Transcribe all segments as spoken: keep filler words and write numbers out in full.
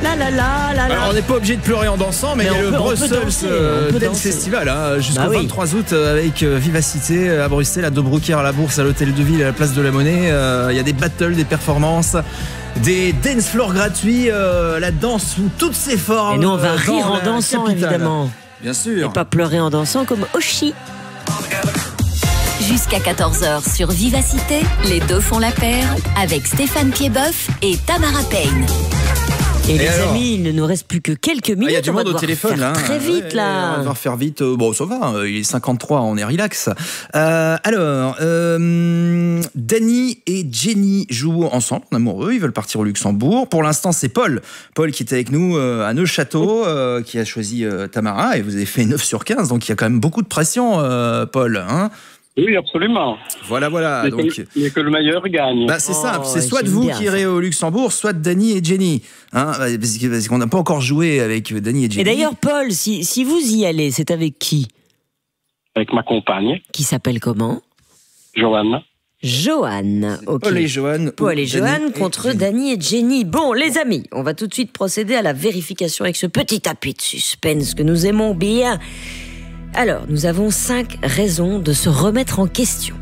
la la la la. Alors, on n'est pas obligé de pleurer en dansant, mais, mais il y a le peut, Brussels danser, euh, Dance Festival hein, jusqu'au bah oui. vingt-trois août euh, avec euh, Vivacité à Bruxelles, à Dobroucker, à la Bourse, à l'Hôtel de Ville, à la Place de la Monnaie. Il euh, y a des battles, des performances, des dance floors gratuits, euh, la danse sous toutes ses formes. Et nous, on va rire en dansant, capitale. Évidemment. Bien sûr. Et pas pleurer en dansant comme Oshi. Jusqu'à quatorze heures sur Vivacité, les deux font la paire avec Stéphane Piedboeuf et Tamara Payne. Et, et les alors, amis, il ne nous reste plus que quelques minutes. Il y a du on monde va au téléphone. Faire hein. Très vite ouais, là. On va devoir faire vite. Bon, ça va. Il est cinquante-trois, on est relax. Euh, alors, euh, Danny et Jenny jouent ensemble, en amoureux. Ils veulent partir au Luxembourg. Pour l'instant, c'est Paul. Paul qui est avec nous euh, à Neuchâteau, euh, qui a choisi euh, Tamara. Et vous avez fait neuf sur quinze. Donc il y a quand même beaucoup de pression, euh, Paul. Hein. Oui, absolument. Voilà, voilà. Mais, donc, que, mais que le meilleur gagne. Bah, c'est oh, simple, c'est ouais, soit de vous bien, qui irez au Luxembourg, soit de Danny et Jenny. Hein, parce, que, parce qu'on n'a pas encore joué avec Danny et Jenny. Et d'ailleurs, Paul, si, si vous y allez, c'est avec qui? Avec ma compagne. Qui s'appelle comment? Joanne. Joanne, ok. Paul et Joanne. Paul et Joanne contre Jenny. Danny et Jenny. Bon, les amis, on va tout de suite procéder à la vérification avec ce petit tapis de suspense que nous aimons bien. Alors, nous avons cinq raisons de se remettre en question.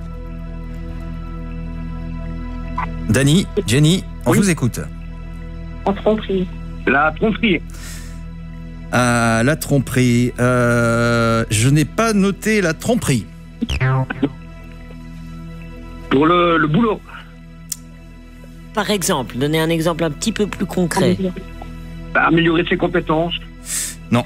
Danny, Jenny, on oui. vous écoute. La tromperie. La tromperie. Euh, la tromperie. Euh, je n'ai pas noté la tromperie. Pour le, le boulot. Par exemple, donnez un exemple un petit peu plus concret. Améliorer ses compétences. Non.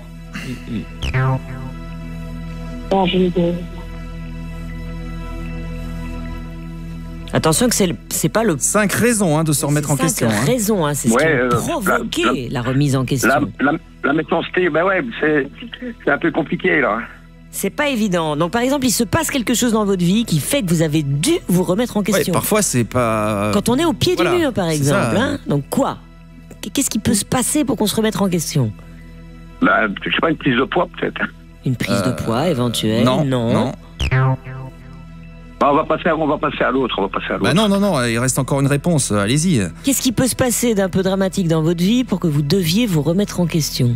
Attention que c'est, le, c'est pas le... Cinq raisons hein, de se remettre en cinq question. Cinq raisons, hein, c'est ce ouais, qui a euh, provoqué la, la, la remise en question. La, la, la méchanceté, ben ouais, c'est, c'est un peu compliqué là. C'est pas évident. Donc par exemple, il se passe quelque chose dans votre vie qui fait que vous avez dû vous remettre en question. Ouais, parfois c'est pas... Quand on est au pied voilà, du mur par exemple. Hein, donc quoi? Qu'est-ce qui peut se passer pour qu'on se remette en question? Ben, je sais pas, une prise de poids peut-être. Une prise euh, de poids éventuelle? Non, non. non. Bah, on va passer, à, on va passer à l'autre, on va passer à l'autre. Bah non, non, non, il reste encore une réponse. Allez-y. Qu'est-ce qui peut se passer d'un peu dramatique dans votre vie pour que vous deviez vous remettre en question?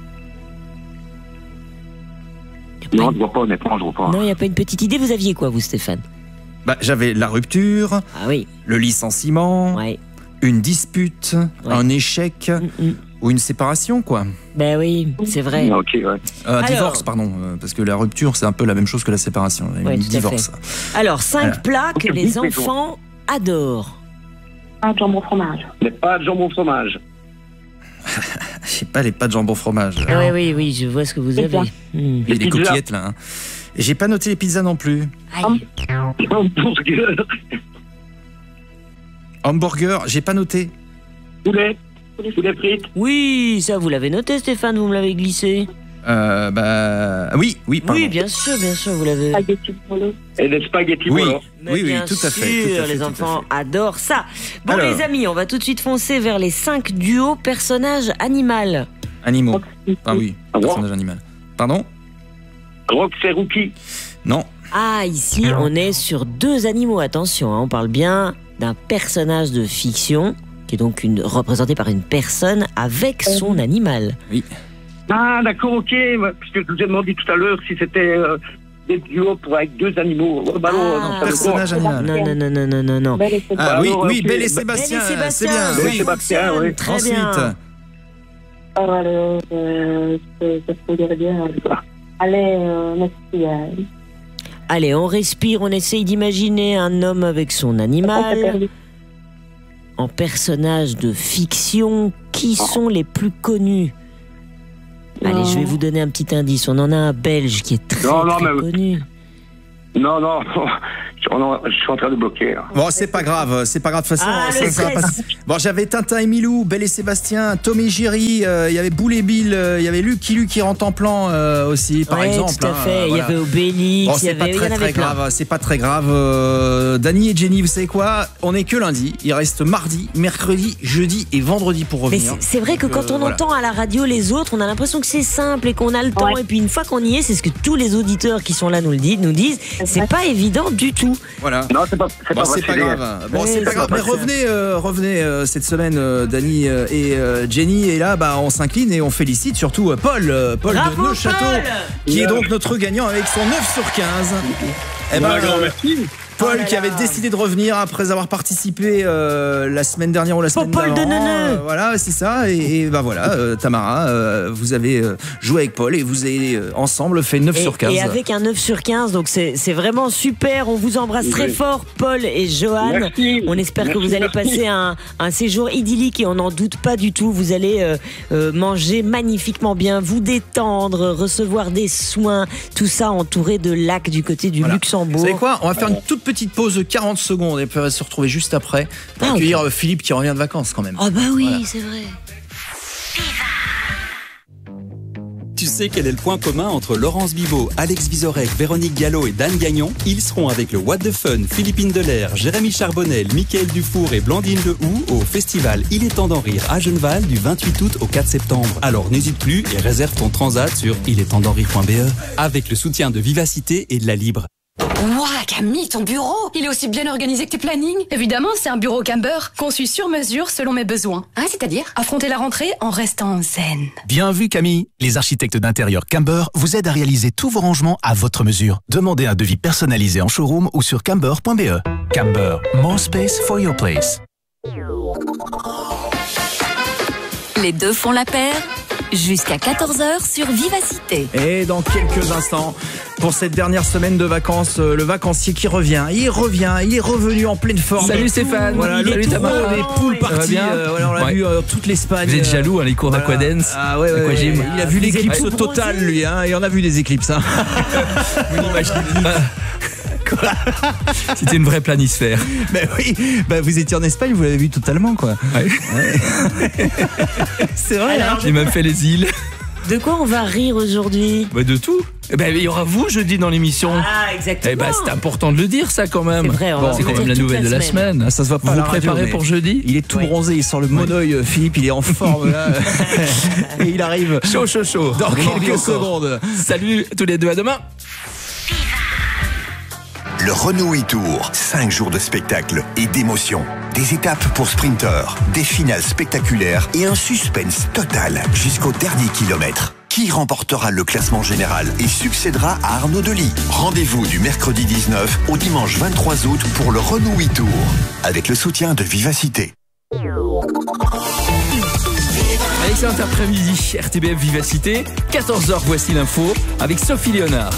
Non, je ne vois pas, honnêtement, je vois pas. Non, il n'y a pas une petite idée. Vous aviez quoi, vous, Stéphane? Bah, j'avais la rupture, ah oui, le licenciement, ouais. une dispute, ouais. un échec. Mm-mm. Ou une séparation, quoi. Ben oui, c'est vrai. Ok, ouais. Euh, un Alors... divorce, pardon. Euh, parce que la rupture, c'est un peu la même chose que la séparation. Ouais, un divorce. Alors, cinq Alors. plats que les enfants adorent. Pas de jambon fromage. Les pâtes jambon fromage. Je sais pas, les pâtes jambon fromage. Ah, oui, oui, oui, je vois ce que vous avez. Mmh. Et les coquillettes, là. Hein. Et j'ai pas noté les pizzas non plus. Aïe. Hamburger. Hamburger, j'ai pas noté. Poulet. Poulet frites. Oui, ça vous l'avez noté, Stéphane, vous me l'avez glissé. Euh, bah... Oui, oui, pardon. Oui, bien sûr, bien sûr, vous l'avez... Spaghetti polo. Et des spaghettis oui. polo. Oui, oui, tout à fait. Tout à fait les tout enfants à fait. adorent ça. Bon, Alors. les amis, on va tout de suite foncer vers les cinq duos personnages animal. Animaux. Ah oui, personnage animal. Pardon? Rock, c'est Rookie. Non. Ah, ici, on est sur deux animaux. Attention, hein, on parle bien d'un personnage de fiction, qui est donc une, représenté par une personne avec son animal. Oui. Ah, d'accord, ok. Parce que je vous ai demandé tout à l'heure si c'était euh, des duos pour, avec deux animaux. Oh, bah, ah, non, personnage animal. Non, non, non, non, non, non, non. Ah oui, oui, okay. Belle et Sébastien. Belle et Sébastien, c'est bien. Belle et Oui. Sébastien, oui. Très Ensuite. bien. Alors, euh, ça se dirait bien. Allez, euh, merci. Allez, on respire, on essaye d'imaginer un homme avec son animal. En personnage de fiction, qui sont les plus connus? Allez, je vais vous donner un petit indice. On en a un belge qui est très, non, non, très mais... connu. Non, non, je suis en train de bloquer. Là. Bon, c'est pas grave, c'est pas grave. De toute façon, ah, ça, ça va passer. Bon, j'avais Tintin et Milou, Belle et Sébastien, Tom et Jerry, il euh, y avait Boule et Bill, il euh, y avait Lucky Luke qui rentre en plan euh, aussi, par ouais, exemple. Tout à fait. Il hein, voilà. y avait Obélix. Bon, c'est avait, pas très, très plein. grave. C'est pas très grave. Euh, Danny et Jenny, vous savez quoi? On est que lundi. Il reste mardi, mercredi, jeudi et vendredi pour revenir. Mais c'est vrai que Donc, quand on euh, entend voilà. à la radio les autres, on a l'impression que c'est simple et qu'on a le temps. Ouais. Et puis une fois qu'on y est, c'est ce que tous les auditeurs qui sont là nous le disent, nous disent. C'est pas évident du tout. Voilà. Non, c'est pas, c'est Bon, pas c'est pas facile. grave. Bon, Ouais, c'est pas c'est grave. pas Mais facile. revenez, euh, revenez euh, cette semaine, euh, Dany euh, et euh, Jenny. Et là, bah, on s'incline et on félicite surtout euh, Paul, euh, Paul Bravo, de Neuchâteau, Paul qui est Yeah. donc notre gagnant avec son neuf sur quinze. Eh ben, Un grand euh, merci. Paul Oh là qui avait là. décidé de revenir après avoir participé euh, la semaine dernière ou la semaine Paul de d'avant. Neuneu. Euh, voilà, c'est ça. Et, et bah voilà, euh, Tamara, euh, vous avez euh, joué avec Paul et vous avez euh, ensemble fait neuf Et, sur quinze. et avec un neuf sur quinze, donc c'est c'est vraiment super. On vous embrasse très Oui. fort, Paul et Johan. Merci. On espère que Merci, vous allez merci. passer un, un séjour idyllique et on n'en doute pas du tout. Vous allez euh, euh, manger magnifiquement bien, vous détendre, recevoir des soins, tout ça entouré de lacs du côté du Voilà. Vous Luxembourg. savez quoi? On va faire une toute petite pause de quarante secondes et puis on va se retrouver juste après pour Ah, accueillir euh, Philippe qui revient de vacances quand même. Oh bah oui, Voilà. c'est vrai. Tu sais quel est le point commun entre Laurence Bibot, Alex Vizorek, Véronique Gallo et Dan Gagnon? Ils seront avec le What the Fun, Philippine Delair, Jérémy Charbonnel, Mickaël Dufour et Blandine Lehoux au festival Il est temps d'en rire à Genneval du vingt-huit août au quatre septembre. Alors n'hésite plus et réserve ton transat sur il est temps d'en rire point b e avec le soutien de Vivacité et de la Libre. Ouah, Camille, ton bureau, il est aussi bien organisé que tes plannings. Évidemment, c'est un bureau Camber, conçu sur mesure selon mes besoins. Hein, c'est-à-dire affronter la rentrée en restant zen. Bien vu Camille, les architectes d'intérieur Camber vous aident à réaliser tous vos rangements à votre mesure. Demandez un devis personnalisé en showroom ou sur camber point b e. Camber, more space for your place. Les deux font la paire. Jusqu'à quatorze heures sur Vivacité. Et dans quelques instants, pour cette dernière semaine de vacances, euh, le vacancier qui revient. Il revient, il est revenu en pleine forme. Salut Stéphane. Voilà, Salut le tour Tamara. des poules Ça va parties. bien euh, voilà, on l'a Ouais. vu euh, toute l'Espagne. Vous êtes euh, jaloux, hein, les cours voilà. d'aquadance. Ah ouais, ouais, Aquagym. ouais. Il a vu Vous l'éclipse êtes tout totale, bronzé. lui. Hein, et on a vu des éclipses. Hein. Vous n'imaginez pas. C'était une vraie planisphère. Ben oui, ben vous étiez en Espagne, vous l'avez vu totalement, quoi. Ouais. C'est vrai. Alors, hein. J'ai même fait les îles. De quoi on va rire aujourd'hui? Bah, de tout. Eh ben, il y aura vous jeudi dans l'émission. Ah, exactement. Eh ben, c'est important de le dire, ça, quand même. C'est vrai, on va c'est vous quand le même la dire nouvelle toute de la la semaine. Ah, ça se voit pas Vous à vous la radio, préparez mais pour jeudi? Il est tout Oui. bronzé, il sort le monoeil, euh, Philippe, il est en forme là. Et il arrive Chaud, chaud, chaud. dans On en rit quelques encore. secondes. Salut tous les deux, à demain. Le Renault e-Tour, cinq jours de spectacle et d'émotion. Des étapes pour sprinteurs, des finales spectaculaires et un suspense total jusqu'au dernier kilomètre. Qui remportera le classement général et succédera à Arnaud Delis? Rendez-vous du mercredi dix-neuf au dimanche vingt-trois août pour le Renault e-Tour, avec le soutien de Vivacité. Excellent après-midi, R T B F Vivacité. quatorze heures, voici l'info avec Sophie Léonard.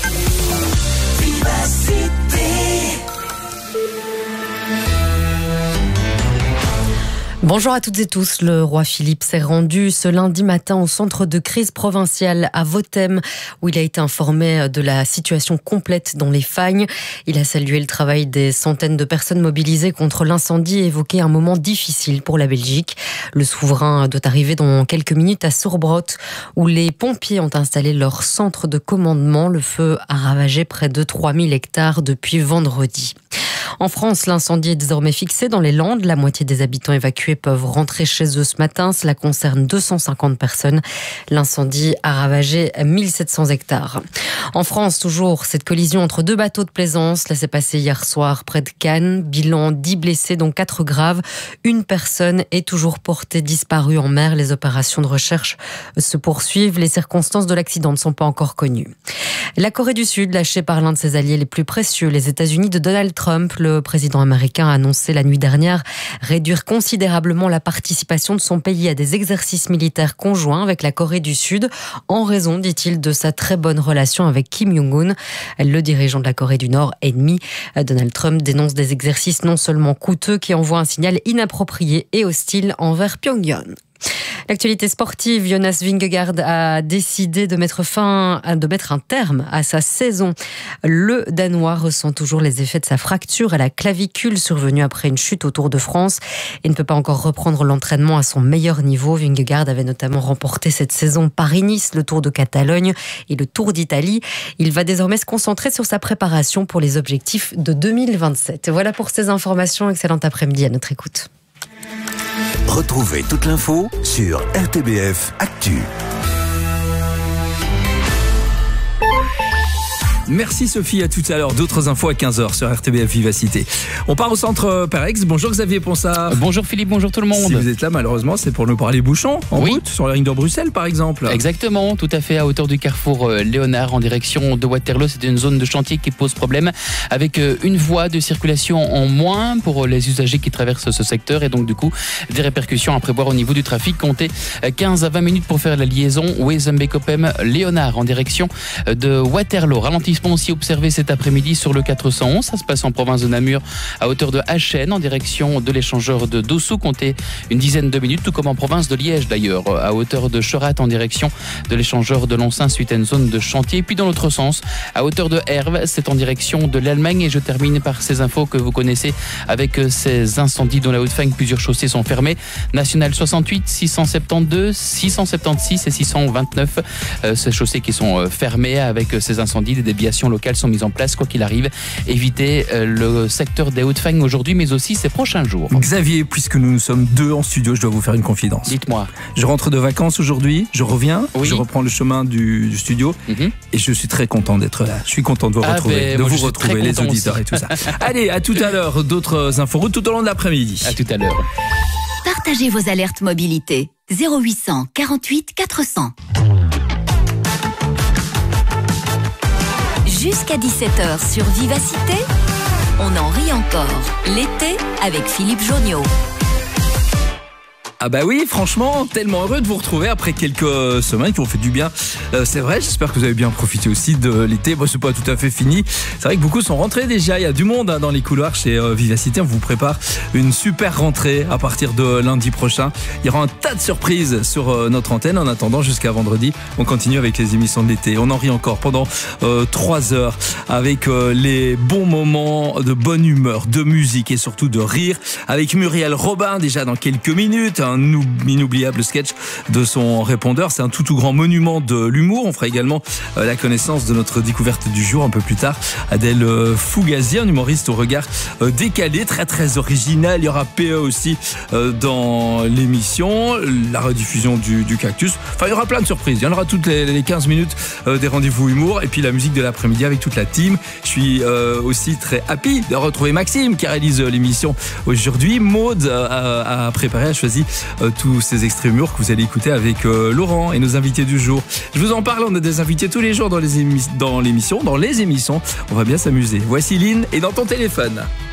Bonjour à toutes et tous. Le roi Philippe s'est rendu ce lundi matin au centre de crise provincial à Vothem, où il a été informé de la situation complète dans les Fagnes. Il a salué le travail des centaines de personnes mobilisées contre l'incendie et évoqué un moment difficile pour la Belgique. Le souverain doit arriver dans quelques minutes à Sourbrot, où les pompiers ont installé leur centre de commandement. Le feu a ravagé près de trois mille hectares depuis vendredi. En France, l'incendie est désormais fixé dans les Landes. La moitié des habitants évacués peuvent rentrer chez eux ce matin. Cela concerne deux cent cinquante personnes. L'incendie a ravagé mille sept cents hectares. En France, toujours, cette collision entre deux bateaux de plaisance. Cela s'est passé hier soir près de Cannes. Bilan dix blessés, dont quatre graves. Une personne est toujours portée disparue en mer. Les opérations de recherche se poursuivent. Les circonstances de l'accident ne sont pas encore connues. La Corée du Sud, lâchée par l'un de ses alliés les plus précieux, les États-Unis de Donald Trump, le président américain a annoncé la nuit dernière réduire considérablement la participation de son pays à des exercices militaires conjoints avec la Corée du Sud, en raison, dit-il, de sa très bonne relation avec Kim Jong-un, le dirigeant de la Corée du Nord, ennemi. Donald Trump dénonce des exercices non seulement coûteux qui envoient un signal inapproprié et hostile envers Pyongyang. L'actualité sportive, Jonas Vingegaard a décidé de mettre fin, de mettre un terme à sa saison. Le Danois ressent toujours les effets de sa fracture à la clavicule survenue après une chute au Tour de France et ne peut pas encore reprendre l'entraînement à son meilleur niveau. Vingegaard avait notamment remporté cette saison Paris-Nice, le Tour de Catalogne et le Tour d'Italie. Il va désormais se concentrer sur sa préparation pour les objectifs de deux mille vingt-sept. Et voilà pour ces informations. Excellent après-midi à notre écoute. Retrouvez toute l'info sur R T B F Actu. Merci Sophie, à tout à l'heure. D'autres infos à quinze heures sur R T B F Vivacité. On part au centre Parex. Bonjour Xavier Ponsard. Bonjour Philippe, bonjour tout le monde. Si vous êtes là, malheureusement, c'est pour nous parler bouchons en oui. route sur la ligne de Bruxelles par exemple. Exactement, tout à fait, à hauteur du carrefour Léonard en direction de Waterloo. C'est une zone de chantier qui pose problème avec une voie de circulation en moins pour les usagers qui traversent ce secteur et donc du coup des répercussions à prévoir au niveau du trafic. Comptez quinze à vingt minutes pour faire la liaison Wezenbeek-Ophem-Léonard en direction de Waterloo. Ralentissement aussi observé cet après-midi sur le quatre cent onze. Ça se passe en province de Namur à hauteur de Achen en direction de l'échangeur de Dossou. Comptez une dizaine de minutes, tout comme en province de Liège d'ailleurs, à hauteur de Chorat en direction de l'échangeur de Loncin suite à une zone de chantier. Puis dans l'autre sens, à hauteur de Herve, c'est en direction de l'Allemagne. Et je termine par ces infos que vous connaissez avec ces incendies dans la Haute-Fagne. Plusieurs chaussées sont fermées. National soixante-huit, six cent soixante-douze, six cent soixante-seize et six cent vingt-neuf. Euh, ces chaussées qui sont fermées avec ces incendies. Des déviations locales sont mises en place. Quoi qu'il arrive, évitez euh, le secteur des Hauts-de-Fagne aujourd'hui, mais aussi ces prochains jours. Xavier, puisque nous, nous sommes deux en studio, je dois vous faire une confidence. Dites-moi. Je rentre de vacances aujourd'hui, je reviens, oui. je reprends le chemin du, du studio mm-hmm. et je suis très content d'être là. Je suis content de vous ah retrouver, ben, de moi, vous retrouver, les auditeurs aussi. et tout ça. Allez, à tout à l'heure, d'autres infos routes tout au long de l'après-midi. À tout à l'heure. Partagez vos alertes mobilité. zéro huit cent quarante-huit quatre cents. Jusqu'à dix-sept heures sur Vivacité, on en rit encore. L'été avec Philippe Jonniot. Ah bah oui, franchement, tellement heureux de vous retrouver après quelques semaines qui ont fait du bien. Euh, c'est vrai, j'espère que vous avez bien profité aussi de l'été. Bon, c'est pas tout à fait fini. C'est vrai que beaucoup sont rentrés déjà. Il y a du monde hein, dans les couloirs chez euh, Vivacité. On vous prépare une super rentrée à partir de lundi prochain. Il y aura un tas de surprises sur euh, notre antenne. En attendant, jusqu'à vendredi, on continue avec les émissions de l'été. On en rit encore pendant euh, trois heures avec euh, les bons moments de bonne humeur, de musique et surtout de rire. Avec Muriel Robin déjà dans quelques minutes. Un inoubliable sketch de son répondeur. C'est un tout tout grand monument de l'humour. On fera également euh, la connaissance de notre découverte du jour un peu plus tard. Adèle euh, Fugazi, un humoriste au regard euh, décalé, très très original. Il y aura P E aussi euh, dans l'émission, la rediffusion du, du Cactus. Enfin, il y aura plein de surprises. Il y en aura toutes les, les quinze minutes euh, des rendez-vous humour et puis la musique de l'après-midi avec toute la team. Je suis euh, aussi très happy de retrouver Maxime qui réalise euh, l'émission aujourd'hui. Maud euh, a, a préparé, a choisi Euh, tous ces extraits humour que vous allez écouter avec euh, Laurent et nos invités du jour. Je vous en parle, on a des invités tous les jours dans les émi- dans l'émission, dans les émissions. On va bien s'amuser. Voici Lynn et dans ton téléphone.